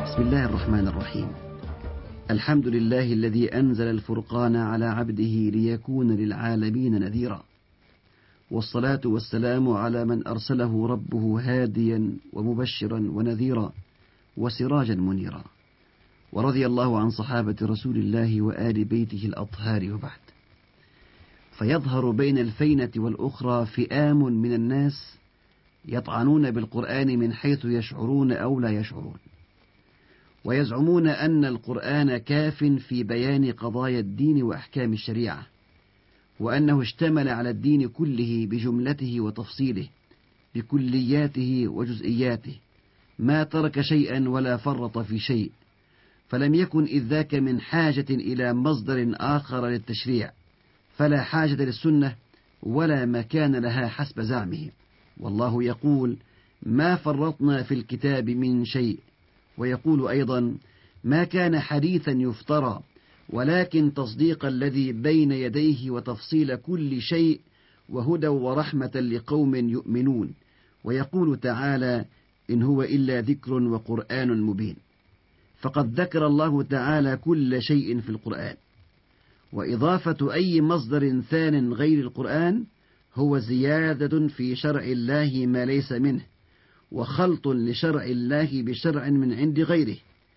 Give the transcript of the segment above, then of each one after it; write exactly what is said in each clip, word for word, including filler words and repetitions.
بسم الله الرحمن الرحيم. الحمد لله الذي أنزل الفرقان على عبده ليكون للعالمين نذيرا، والصلاة والسلام على من أرسله ربه هاديا ومبشرا ونذيرا وسراجا منيرا، ورضي الله عن صحابة رسول الله وآل بيته الأطهار. وبعد، فيظهر بين الفينة والأخرى فئام من الناس يطعنون بالقرآن من حيث يشعرون أو لا يشعرون، ويزعمون أن القرآن كاف في بيان قضايا الدين وأحكام الشريعة، وأنه اشتمل على الدين كله بجملته وتفصيله بكلياته وجزئياته، ما ترك شيئا ولا فرط في شيء، فلم يكن إذ ذاك من حاجة إلى مصدر آخر للتشريع، فلا حاجة للسنة ولا مكان لها حسب زعمه. والله يقول: ما فرطنا في الكتاب من شيء، ويقول أيضا: ما كان حديثا يفترى، ولكن تصديق الذي بين يديه وتفصيل كل شيء وهدى ورحمة لقوم يؤمنون. ويقول تعالى: إن هو إلا ذكر وقرآن مبين. فقد ذكر الله تعالى كل شيء في القرآن، وإضافة أي مصدر ثان غير القرآن هو زيادة في شرع الله ما ليس منه، وخلط لشرع الله بشرع من عند غيره،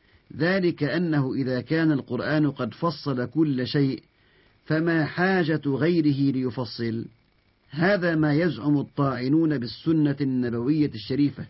ذلك أنه إذا كان القرآن قد فصل كل شيء فما حاجة غيره ليفصل؟ هذا ما يزعم الطاعنون بالسنة النبوية الشريفة،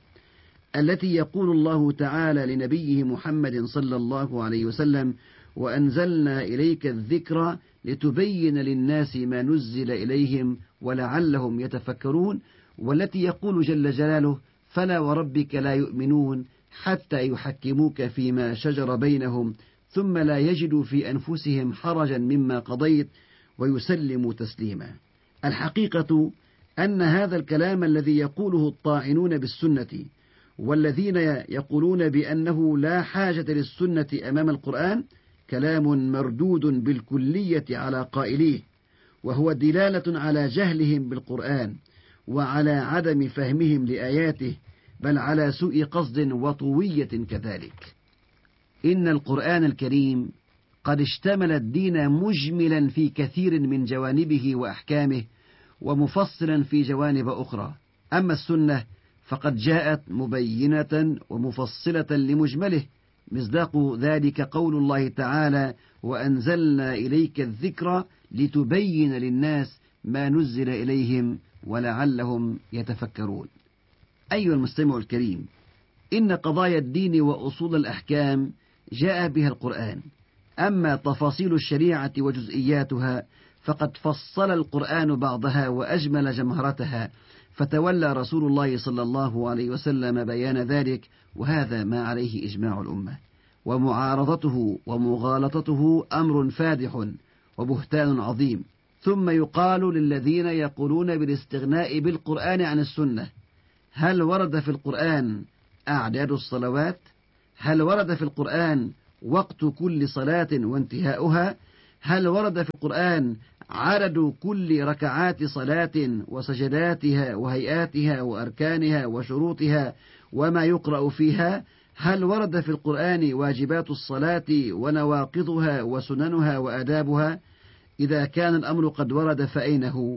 التي يقول الله تعالى لنبيه محمد صلى الله عليه وسلم: وأنزلنا إليك الذكر لتبين للناس ما نزل إليهم ولعلهم يتفكرون، والتي يقول جل جلاله: فلا وربك لا يؤمنون حتى يحكموك فيما شجر بينهم ثم لا يجدوا في أنفسهم حرجا مما قضيت ويسلموا تسليما. الحقيقة أن هذا الكلام الذي يقوله الطاعنون بالسنة والذين يقولون بأنه لا حاجة للسنة أمام القرآن كلام مردود بالكلية على قائليه، وهو دلالة على جهلهم بالقرآن وعلى عدم فهمهم لآياته، بل على سوء قصد وطوية كذلك. إن القرآن الكريم قد اشتمل الدين مجملا في كثير من جوانبه وأحكامه، ومفصلا في جوانب أخرى. أما السنة فقد جاءت مبينة ومفصلة لمجمله، مصداق ذلك قول الله تعالى: وأنزلنا إليك الذكر لتبين للناس ما نزل إليهم ولعلهم يتفكرون. أيها المستمع الكريم، إن قضايا الدين وأصول الأحكام جاء بها القرآن، أما تفاصيل الشريعة وجزئياتها فقد فصل القرآن بعضها وأجمل جمهرتها، فتولى رسول الله صلى الله عليه وسلم بيان ذلك، وهذا ما عليه إجماع الأمة. ومعارضته ومغالطته أمر فادح وبهتان عظيم. ثم يقال للذين يقولون بالاستغناء بالقرآن عن السنة: هل ورد في القرآن أعداد الصلوات؟ هل ورد في القرآن وقت كل صلاة وانتهاؤها؟ هل ورد في القرآن عدد كل ركعات صلاة وسجداتها وهيئاتها وأركانها وشروطها وما يقرأ فيها؟ هل ورد في القرآن واجبات الصلاة ونواقضها وسننها وآدابها؟ إذا كان الأمر قد ورد فأين هو؟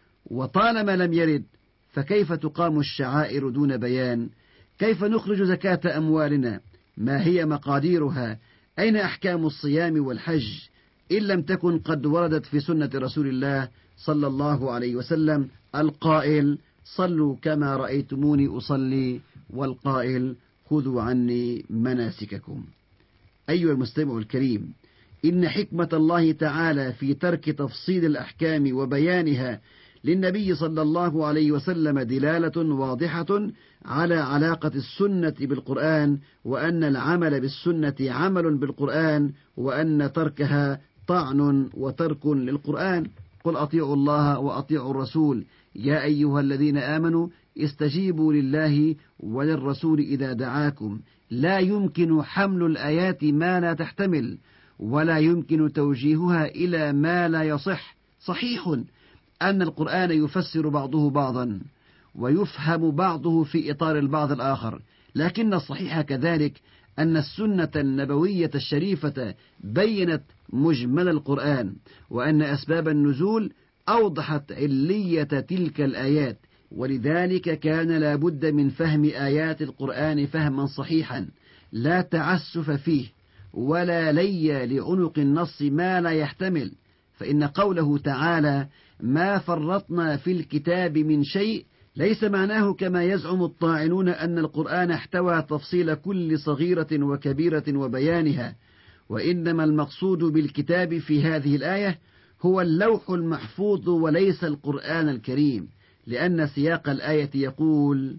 وطالما لم يرد فكيف تقام الشعائر دون بيان؟ كيف نخرج زكاة أموالنا؟ ما هي مقاديرها؟ أين أحكام الصيام والحج إن لم تكن قد وردت في سنة رسول الله صلى الله عليه وسلم القائل: صلوا كما رأيتموني أصلي، والقائل: خذوا عني مناسككم. أيها المستمع الكريم، إن حكمة الله تعالى في ترك تفصيل الأحكام وبيانها للنبي صلى الله عليه وسلم دلالة واضحة على علاقة السنة بالقرآن، وأن العمل بالسنة عمل بالقرآن، وأن تركها طعن وترك للقرآن. قل أطيعوا الله وأطيعوا الرسول يا أيها الذين آمنوا استجيبوا لله وللرسول إذا دعاكم. لا يمكن حمل الآيات ما لا تحتمل، ولا يمكن توجيهها إلى ما لا يصح. صحيح أن القرآن يفسر بعضه بعضا ويفهم بعضه في إطار البعض الآخر، لكن الصحيح كذلك أن السنة النبوية الشريفة بينت مجمل القرآن، وأن أسباب النزول أوضحت علية تلك الآيات، ولذلك كان لا بد من فهم آيات القرآن فهما صحيحا لا تعسف فيه ولا لي لعنق النص ما لا يحتمل. فإن قوله تعالى ما فرطنا في الكتاب من شيء ليس معناه كما يزعم الطاعنون أن القرآن احتوى تفصيل كل صغيرة وكبيرة وبيانها، وإنما المقصود بالكتاب في هذه الآية هو اللوح المحفوظ وليس القرآن الكريم، لأن سياق الآية يقول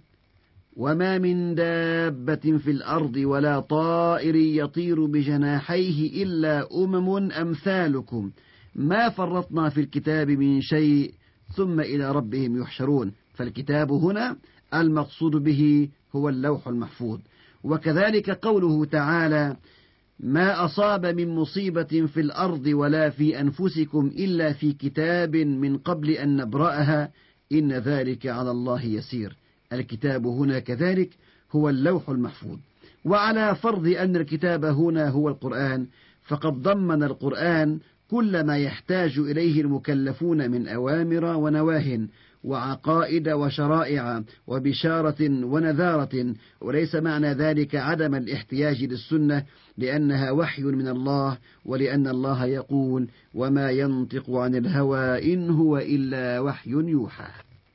وما من دابة في الأرض ولا طائر يطير بجناحيه إلا أمم أمثالكم ما فرطنا في الكتاب من شيء ثم إلى ربهم يحشرون. فالكتاب هنا المقصود به هو اللوح المحفوظ. وكذلك قوله تعالى ما أصاب من مصيبة في الأرض ولا في أنفسكم إلا في كتاب من قبل أن نبرأها إن ذلك على الله يسير. الكتاب هنا كذلك هو اللوح المحفوظ. وعلى فرض أن الكتاب هنا هو القرآن، فقد ضمن القرآن كل ما يحتاج إليه المكلفون من أوامر ونواه وعقائد وشرائع وبشارة ونذارة، وليس معنى ذلك عدم الاحتياج للسنة لأنها وحي من الله، ولأن الله يقول وما ينطق عن الهوى إن هو إلا وحي يوحى.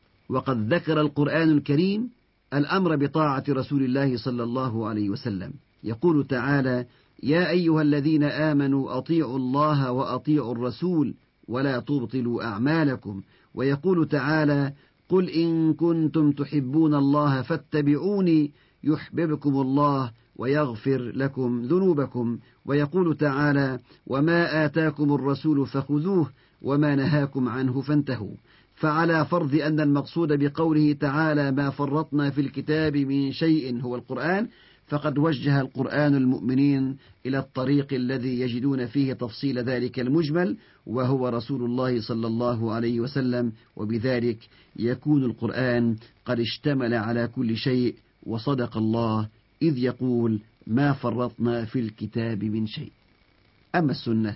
وقد ذكر القرآن الكريم الأمر بطاعة رسول الله صلى الله عليه وسلم. يقول تعالى يا أيها الذين آمنوا أطيعوا الله وأطيعوا الرسول ولا تبطلوا أعمالكم. ويقول تعالى قل إن كنتم تحبون الله فاتبعوني يحببكم الله ويغفر لكم ذنوبكم. ويقول تعالى وما آتاكم الرسول فخذوه وما نهاكم عنه فانتهوا. فعلى فرض أن المقصود بقوله تعالى ما فرطنا في الكتاب من شيء هو القرآن، فقد وجه القرآن المؤمنين إلى الطريق الذي يجدون فيه تفصيل ذلك المجمل، وهو رسول الله صلى الله عليه وسلم، وبذلك يكون القرآن قد اشتمل على كل شيء. وصدق الله إذ يقول ما فرطنا في الكتاب من شيء. أما السنة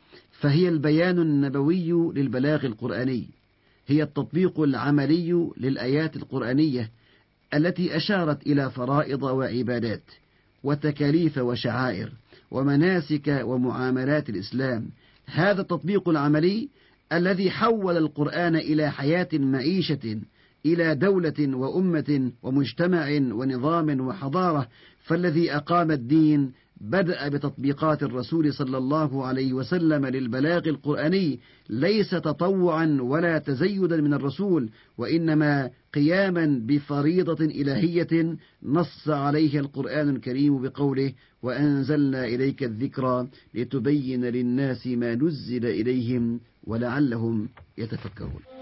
فهي البيان النبوي للبلاغ القرآني، هي التطبيق العملي للآيات القرآنية التي أشارت إلى فرائض وعبادات وتكاليف وشعائر ومناسك ومعاملات الإسلام. هذا التطبيق العملي الذي حول القرآن إلى حياة معيشة، إلى دولة وأمة ومجتمع ونظام وحضارة. فالذي أقام الدين بدأ بتطبيقات الرسول صلى الله عليه وسلم للبلاغ القرآني، ليس تطوعا ولا تزيدا من الرسول، وإنما قياما بفريضة إلهية نص عليها القرآن الكريم بقوله وأنزلنا إليك الذكرى لتبين للناس ما نزل إليهم ولعلهم يتفكرون.